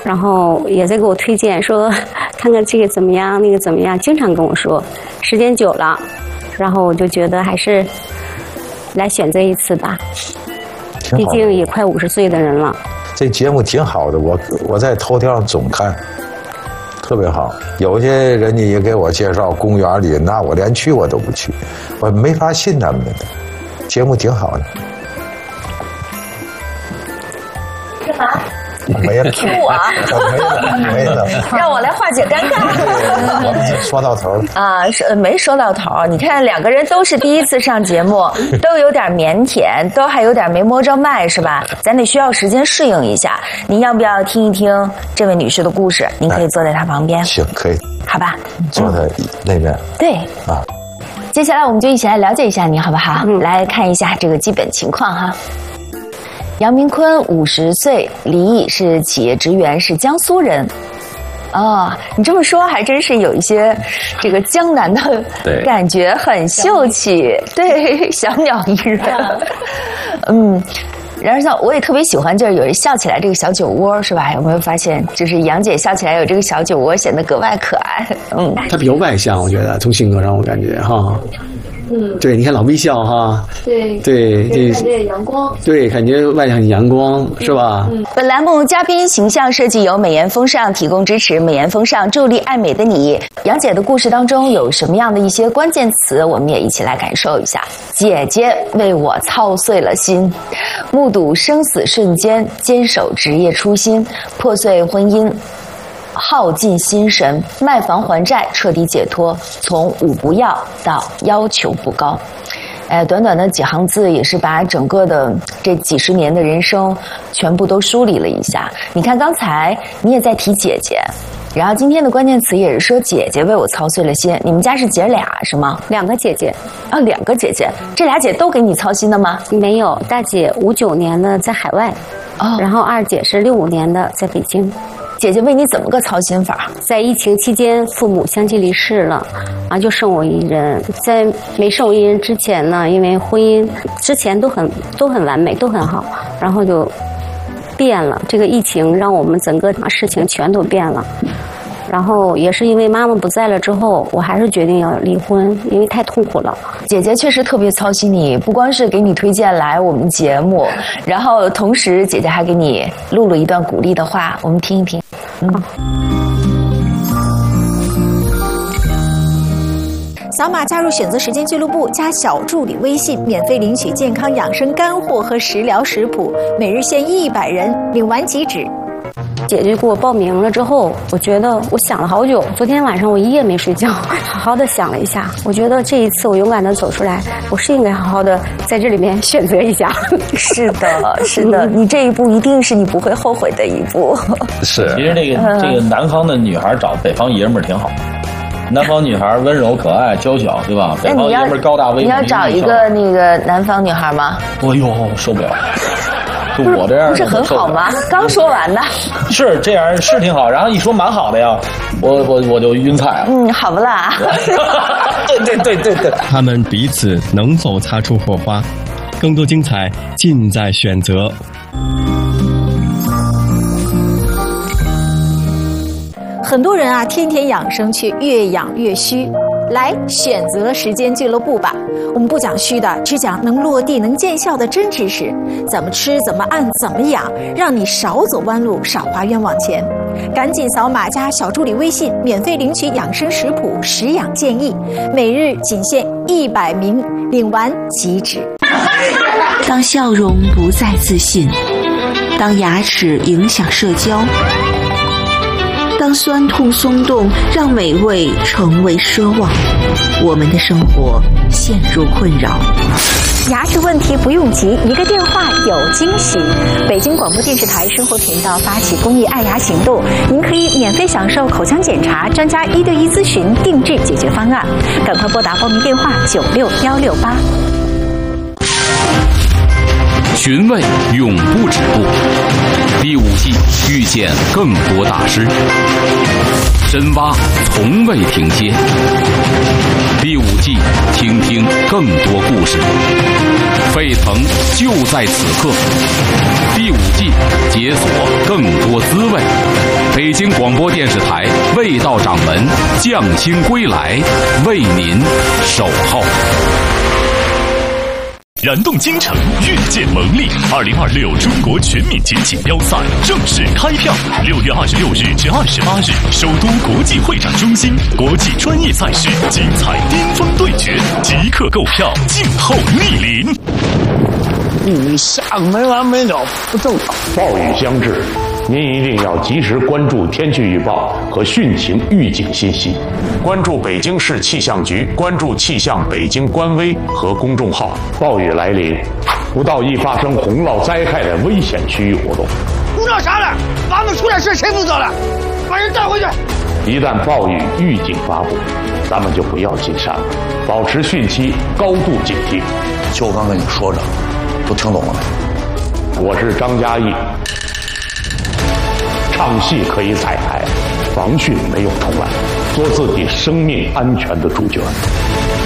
然后也在给我推荐说看看这个怎么样，那个怎么样，经常跟我说。时间久了，然后我就觉得还是来选择一次吧，毕竟也快50岁的人了。 这节目挺好的，我在头条上总看，特别好。有些人家也给我介绍公园里，那我连去我都不去，我没法信他们的。节目挺好的。 干嘛？ 没了。 我啊？ 没了。 让我来化解尴尬。 我们说到头了啊，没说到头。你看两个人都是第一次上节目，都有点腼腆，都还有点没摸着麦，是吧？咱得需要时间适应一下。您要不要听一听这位女士的故事？您可以坐在她旁边。 行，可以。 好吧。 坐在那边。 对。 啊。 接下来我们就一起来了解一下你好不好？来看一下这个基本情况哈。杨明坤50岁，离异，是企业职员，是江苏人。哦，你这么说还真是有一些这个江南的感觉，很秀气。对，小鸟依人。然后像我也特别喜欢，就是有人笑起来这个小酒窝，是吧？有没有发现，就是杨姐笑起来有这个小酒窝，显得格外可爱。 她比较外向，我觉得从性格上我感觉哈。对，你看老微笑哈， 对，感觉阳光， 对，感觉外向阳光，是吧？ 本栏目嘉宾形象设计由美颜风尚提供支持，美颜风尚助力爱美的你。杨姐的故事当中有什么样的一些关键词，我们也一起来感受一下。姐姐为我操碎了心，目睹生死瞬间，坚守职业初心，破碎婚姻，耗尽心神，卖房还债，彻底解脱，从五不要到要求不高。短短的几行字也是把整个的这几十年的人生全部都梳理了一下。你看刚才你也在提姐姐，然后今天的关键词也是说姐姐为我操碎了心。你们家是姐俩是吗 ？2个姐姐。 啊，2个姐姐，这俩姐都给你操心的吗？ 没有，大姐59年的在海外，然后二姐是65年的在北京。 姐姐为你怎么个操心法？ 在疫情期间，父母相继离世了，就剩我一人。在没剩我一人之前呢，因为婚姻之前都很完美，都很好，然后就变了。这个疫情让我们整个事情全都变了。然后也是因为妈妈不在了之后，我还是决定要离婚，因为太痛苦了。 姐姐确实特别操心你，不光是给你推荐来我们节目，然后同时姐姐还给你录了一段鼓励的话，我们听一听。 扫码加入选择时间俱乐部，加小助理微信，免费领取健康养生干货和食疗食谱，每日限100人，领完即止。 姐姐给我报名了之后，我觉得我想了好久。昨天晚上我一夜没睡觉，好好的想了一下。我觉得这一次我勇敢的走出来，我是应该好好的在这里面选择一下。 是的，是的，你这一步一定是你不会后悔的一步。 是，其实这个南方的女孩找北方爷们儿挺好。南方女孩温柔可爱娇小，对吧？北方爷们儿高大威猛。 你要找一个那个南方女孩吗？ 哎呦，受不了。就我这样不是很好吗？刚说完的。 是这样，是挺好。然后一说蛮好的呀，我就晕菜了。 好不啦？ 对。 他们彼此能否擦出火花？更多精彩尽在选择。 很多人天天养生，却越养越虚。来选择时间俱乐部吧，我们不讲虚的，只讲能落地能见效的真知识，怎么吃怎么按怎么养，让你少走弯路，少花冤枉钱。赶紧扫码加小助理微信，免费领取养生食谱、食养建议，每日仅限100名，领完即止。 当笑容不再自信，当牙齿影响社交，当酸痛松动让美味成为奢望，我们的生活陷入困扰。 牙齿问题不用急，一个电话有惊喜。北京广播电视台生活频道发起公益爱牙行动，您可以免费享受口腔检查、专家1对1咨询、定制解决方案。赶快拨打报名电话96168。 寻味永不止步，第5季遇见更多大师，深挖从未停歇。第5季听听更多故事，沸腾就在此刻。第5季解锁更多滋味。 北京广播电视台卫道掌门降清归来，为您守候。 燃动京城，越见蒙历。2026中国全民锦锦标赛正式开票，6月26日至28日，首都国际会展中心国际专业赛事精彩巅峰对决，即刻购票，静候莅临。 雨下个没完没了，不正常。暴雨将至，您一定要及时关注天气预报和汛情预警信息，关注北京市气象局，关注气象北京官微和公众号。暴雨来临，不到易发生洪涝灾害的危险区域活动。 胡闹啥了？娃们出点事谁负责了？把人带回去。 一旦暴雨预警发布，咱们就不要进山了，保持汛期高度警惕。 就刚跟你说着，都听懂了没？ 我是张嘉译。唱戏可以彩排，防汛没有重来，做自己生命安全的主角。